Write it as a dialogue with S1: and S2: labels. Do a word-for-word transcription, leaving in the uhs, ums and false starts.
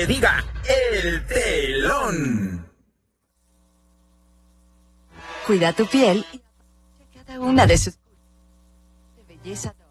S1: te diga el telón.
S2: Cuida tu piel y cada una de sus de belleza.